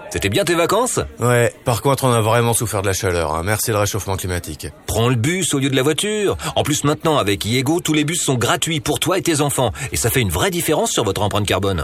C'était bien tes vacances? Ouais, par contre on a vraiment souffert de la chaleur, hein. Merci le réchauffement climatique. Prends le bus au lieu de la voiture. En plus maintenant avec Iego, tous les bus sont gratuits pour toi et tes enfants. Et ça fait une vraie différence sur votre empreinte carbone.